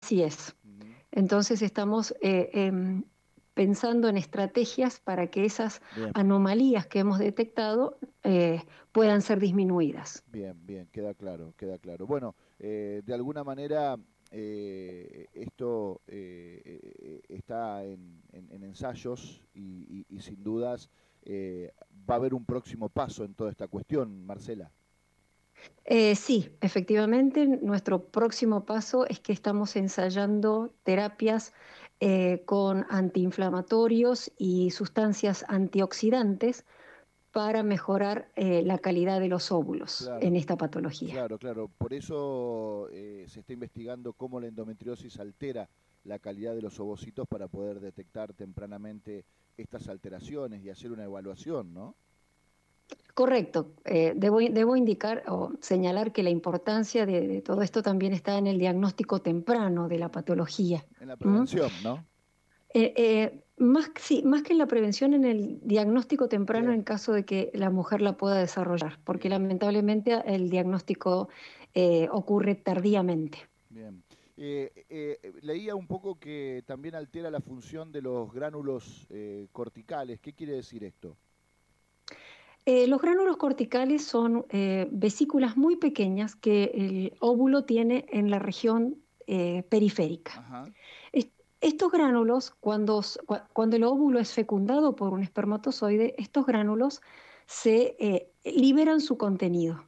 Así es. Ujú. Entonces estamos pensando en estrategias para que esas Bien, anomalías que hemos detectado puedan ser disminuidas. bien, bien, queda claro, queda claro. Bueno, de alguna manera esto está en ensayos y sin dudas va a haber un próximo paso en toda esta cuestión, Marcela. Sí, efectivamente, nuestro próximo paso es que estamos ensayando terapias con antiinflamatorios y sustancias antioxidantes para mejorar la calidad de los óvulos en Claro, esta patología. claro, claro. Por eso se está investigando cómo la endometriosis altera la calidad de los ovocitos para poder detectar tempranamente estas alteraciones y hacer una evaluación, ¿no? Correcto. Debo indicar o señalar que la importancia de todo esto también está en el diagnóstico temprano de la patología. En la ¿Mm? prevención, ¿no? Sí, más que en la prevención, en el diagnóstico temprano Bien, en caso de que la mujer la pueda desarrollar, porque bien, lamentablemente el diagnóstico ocurre tardíamente. bien. Leía un poco que también altera la función de los gránulos corticales. ¿Qué quiere decir esto? Los gránulos corticales son vesículas muy pequeñas que el óvulo tiene en la región periférica. Ajá, Es- Estos gránulos, cuando el óvulo es fecundado por un espermatozoide, estos gránulos se liberan su contenido.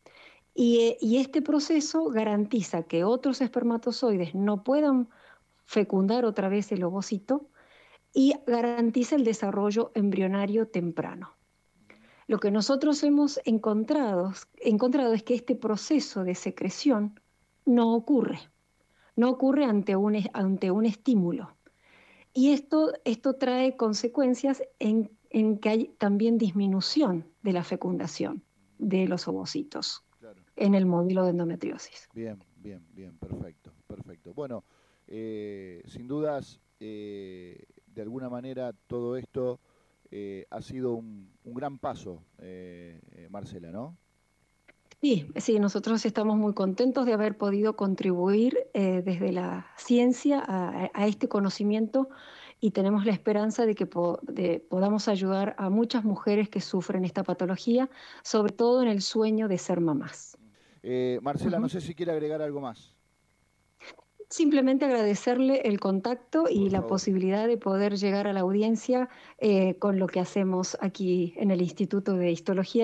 Y este proceso garantiza que otros espermatozoides no puedan fecundar otra vez el ovocito y garantiza el desarrollo embrionario temprano. Lo que nosotros hemos encontrado es que este proceso de secreción no ocurre, no ocurre ante un estímulo. Y esto trae consecuencias en que hay también disminución de la fecundación de los ovocitos claro. en el módulo de endometriosis. Bien, bien, bien, perfecto, perfecto. Bueno, sin dudas, de alguna manera todo esto ha sido un gran paso, Marcela, ¿no? Sí, sí, nosotros estamos muy contentos de haber podido contribuir desde la ciencia a este conocimiento y tenemos la esperanza de que podamos ayudar a muchas mujeres que sufren esta patología, sobre todo en el sueño de ser mamás. Marcela, no Ujú. sé si quiere agregar algo más, Simplemente agradecerle el contacto y por la favor. posibilidad de poder llegar a la audiencia con lo que hacemos aquí en el Instituto de Histología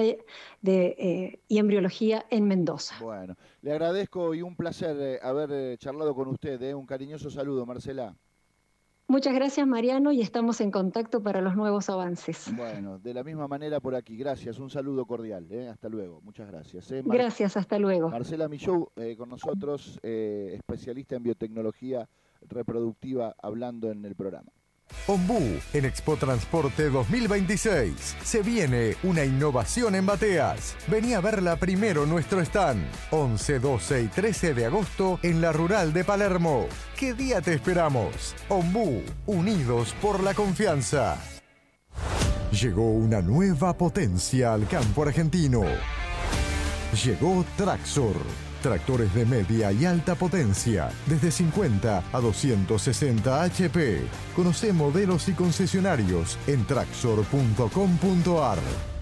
y Embriología en Mendoza. Bueno, le agradezco y un placer haber charlado con usted, Un cariñoso saludo, Marcela. Muchas gracias, Mariano, y estamos en contacto para los nuevos avances. Bueno, de la misma manera por aquí, gracias, un saludo cordial, hasta luego, muchas gracias. Gracias, hasta luego. Marcela Millou con nosotros, especialista en biotecnología reproductiva, hablando en el programa. Ombú en Expo Transporte 2026. Se viene una innovación en bateas. Vení a verla primero en nuestro stand. 11, 12 y 13 de agosto en la Rural de Palermo. ¿Qué día te esperamos? Ombú, unidos por la confianza. Llegó una nueva potencia al campo argentino. Llegó Traxor. Tractores de media y alta potencia, desde 50 a 260 HP. Conoce modelos y concesionarios en traxor.com.ar.